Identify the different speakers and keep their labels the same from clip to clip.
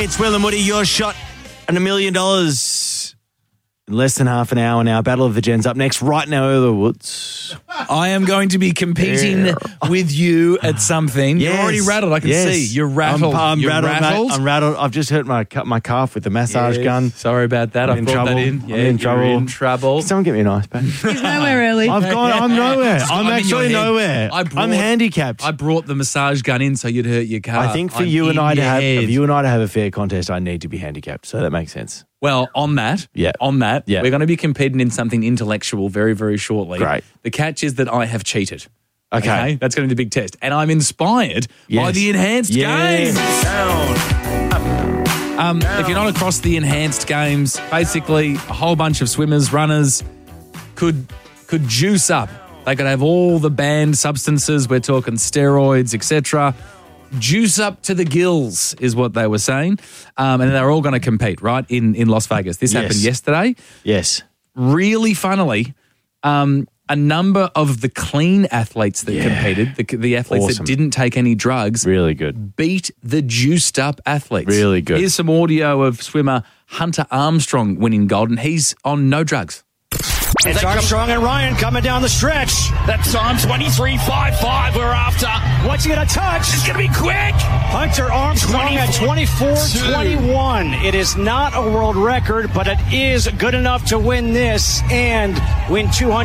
Speaker 1: It's Will and Woody, your shot at $1 million in less than half an hour now. Battle of the Gens up next, right now, over Woods.
Speaker 2: I am going to be competing with you at something.
Speaker 1: Yes.
Speaker 2: You're already rattled, I can see. You're rattled.
Speaker 1: I'm rattled,
Speaker 2: rattled?
Speaker 1: mate. I'm rattled. I've just hurt my calf with the massage gun.
Speaker 2: Sorry about that.
Speaker 1: I'm
Speaker 2: I
Speaker 1: in
Speaker 2: brought
Speaker 1: trouble.
Speaker 2: that in.
Speaker 1: I'm
Speaker 2: Yeah,
Speaker 1: in trouble.
Speaker 2: You're in trouble.
Speaker 1: Can someone get me an ice pack?
Speaker 3: He's nowhere really.
Speaker 1: I'm nowhere. I'm
Speaker 2: in your
Speaker 1: actually
Speaker 2: head.
Speaker 1: nowhere. I'm handicapped.
Speaker 2: I brought the massage gun in so you'd hurt your calf.
Speaker 1: I think for
Speaker 2: I'm
Speaker 1: you and
Speaker 2: in
Speaker 1: I to
Speaker 2: your
Speaker 1: have
Speaker 2: head.
Speaker 1: a fair contest, I need to be handicapped. So that makes sense.
Speaker 2: Well, on that,
Speaker 1: Yeah.
Speaker 2: we're going to be competing in something intellectual very, very shortly.
Speaker 1: Great.
Speaker 2: The catch is that I have cheated.
Speaker 1: Okay.
Speaker 2: That's going to be the big test. And I'm inspired by the enhanced games. If you're not across the enhanced games, basically a whole bunch of swimmers, runners could juice up. They could have all the banned substances. We're talking steroids, etc. Juice up to the gills is what they were saying. And they're all going to compete, right, in Las Vegas. This happened yesterday.
Speaker 1: Yes.
Speaker 2: Really funnily, a number of the clean athletes that competed, the athletes that didn't take any drugs,
Speaker 1: Really good.
Speaker 2: beat the juiced up athletes.
Speaker 1: Really good.
Speaker 2: Here's some audio of swimmer Hunter Armstrong winning gold, and he's on no drugs.
Speaker 4: It's Armstrong and Ryan coming down the stretch. That time 23.55 we're after. What's he going to touch? It's going to be quick. Hunter Armstrong at 24.21. It is not a world record, but it is good enough to win this and win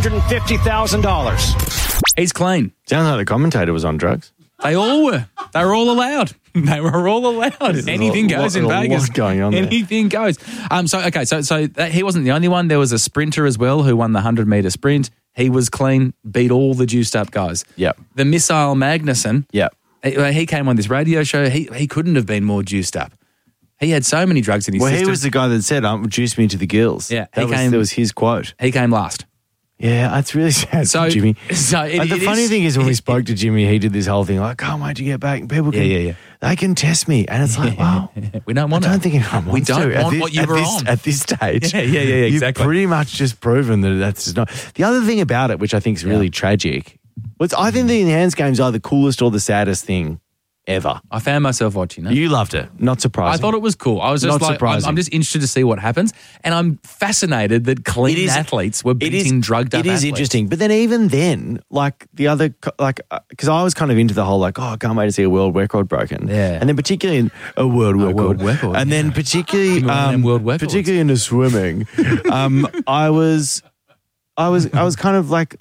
Speaker 4: $250,000.
Speaker 2: He's clean.
Speaker 1: Sounds like the commentator was on drugs.
Speaker 2: They all were. They were all allowed. They were all allowed. Anything goes in Vegas.
Speaker 1: What's going on there?
Speaker 2: Anything goes. So he wasn't the only one. There was a sprinter as well who won the 100-meter sprint. He was clean, beat all the juiced-up guys.
Speaker 1: Yep.
Speaker 2: The Missile Magnuson,
Speaker 1: Yep.
Speaker 2: he came on this radio show. He couldn't have been more juiced up. He had so many drugs in his system.
Speaker 1: He was the guy that said, "Juice me to the gills."
Speaker 2: Yeah,
Speaker 1: that was his quote.
Speaker 2: He came last.
Speaker 1: Yeah, that's really sad for Jimmy. The funny thing is when we spoke to Jimmy, he did this whole thing like, "Can't wait to get back." And people can, they can test me, and it's like, wow,
Speaker 2: we don't want.
Speaker 1: I don't think anyone wants
Speaker 2: We don't
Speaker 1: to.
Speaker 2: want what you were on
Speaker 1: at this stage.
Speaker 2: Yeah, exactly.
Speaker 1: You've pretty much just proven that that's just not. The other thing about it, which I think is really tragic, was I think the enhanced games are the coolest or the saddest thing ever.
Speaker 2: I found myself watching it.
Speaker 1: You loved it. Not surprising.
Speaker 2: I thought it was cool. I was just
Speaker 1: Not
Speaker 2: like,
Speaker 1: surprising.
Speaker 2: I'm just interested to see what happens. And I'm fascinated that clean athletes were beating drugged up athletes.
Speaker 1: It is interesting. But then even then, like the other, because I was kind of into the whole I can't wait to see a world record broken.
Speaker 2: Yeah.
Speaker 1: And then particularly a world record. And then particularly, particularly into swimming, I was kind of like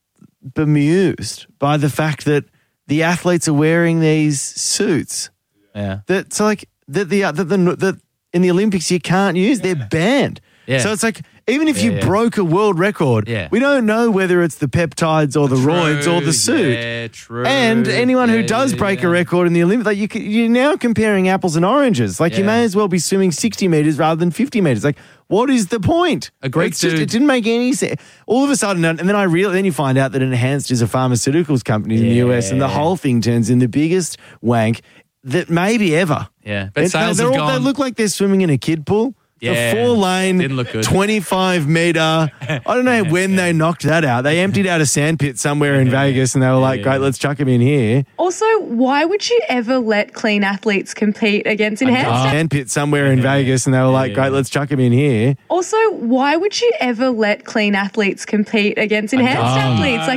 Speaker 1: bemused by the fact that the athletes are wearing these suits.
Speaker 2: Yeah.
Speaker 1: That in the Olympics you can't use. They're banned.
Speaker 2: Yeah.
Speaker 1: So it's like even if you broke a world record, we don't know whether it's the peptides or the roids or the suit.
Speaker 2: Yeah, true.
Speaker 1: And anyone who does break a record in the Olympics, like you're now comparing apples and oranges. Like you may as well be swimming 60 meters rather than 50 meters. Like what is the point?
Speaker 2: A Greek dude.
Speaker 1: It didn't make any sense. All of a sudden, and then then you find out that Enhanced is a pharmaceuticals company in the US, and the whole thing turns in the biggest wank that maybe ever.
Speaker 2: Yeah, but sales have gone.
Speaker 1: They look like they're swimming in a kid pool.
Speaker 2: Yeah,
Speaker 1: the 4-lane,
Speaker 2: didn't look good.
Speaker 1: 25-meter. I don't know when they knocked that out. They emptied out a sandpit somewhere in Vegas, and they were like, "Great, let's chuck him in here."
Speaker 3: Also, why would you ever let clean athletes compete against enhanced?
Speaker 1: Sandpit somewhere in Vegas, and they were like, "Great, let's chuck him in here."
Speaker 3: Also, why would you ever let clean athletes compete against enhanced athletes? Like,